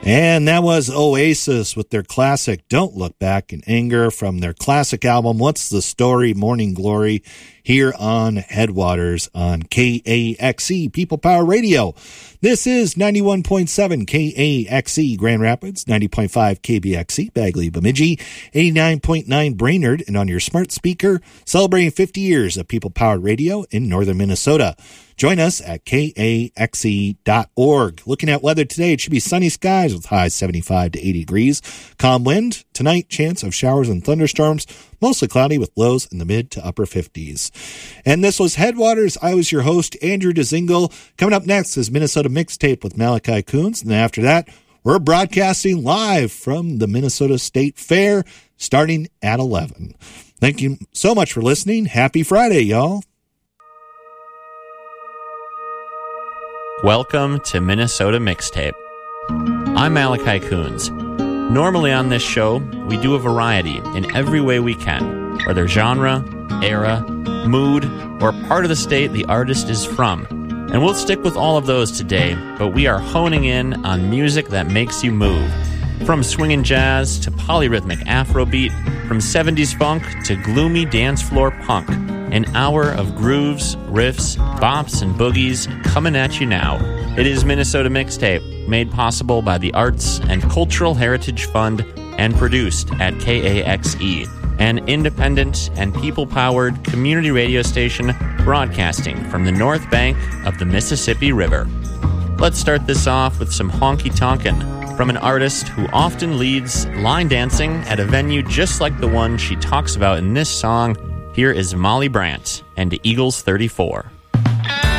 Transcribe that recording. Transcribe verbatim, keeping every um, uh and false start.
And that was Oasis with their classic Don't Look Back in Anger from their classic album What's the Story? Morning Glory, here on Headwaters on K A X E People Power Radio. This is ninety-one point seven K A X E Grand Rapids, ninety point five K B X E Bagley Bemidji, eighty-nine point nine Brainerd, and on your smart speaker, celebrating fifty years of People Powered Radio in northern Minnesota. Join us at K A X E dot org. Looking at weather today, it should be sunny skies with highs seventy-five to eighty degrees. Calm wind. Tonight, chance of showers and thunderstorms. Mostly cloudy with lows in the mid to upper fifties. And this was Headwaters. I was your host, Andrew DeZingle. Coming up next is Minnesota Mixtape with Malachi Coons. And after that, we're broadcasting live from the Minnesota State Fair starting at eleven. Thank you so much for listening. Happy Friday, y'all. Welcome to Minnesota Mixtape. I'm Malachi Coons. Normally on this show, we do a variety in every way we can, whether genre, era, mood, or part of the state the artist is from. And we'll stick with all of those today, but we are honing in on music that makes you move. From swinging jazz to polyrhythmic Afrobeat, from seventies funk to gloomy dance floor punk. An hour of grooves, riffs, bops, and boogies coming at you now. It is Minnesota Mixtape, made possible by the Arts and Cultural Heritage Fund and produced at K A X E, an independent and people-powered community radio station broadcasting from the north bank of the Mississippi River. Let's start this off with some honky tonkin' from an artist who often leads line dancing at a venue just like the one she talks about in this song. Here is Molly Brandt and Eagles thirty-four.